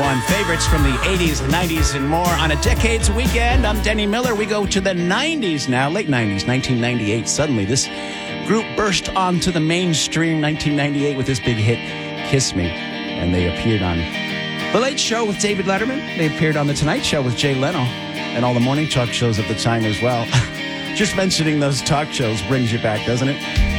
one. Favorites from the 80s, 90s, and more on a Decades weekend. I'm Denny Miller. We go to the 90s now, late 90s, 1998. Suddenly, this group burst onto the mainstream 1998 with this big hit, Kiss Me. And they appeared on The Late Show with David Letterman. They appeared on The Tonight Show with Jay Leno and all the morning talk shows of the time as well. Just mentioning those talk shows brings you back, doesn't it?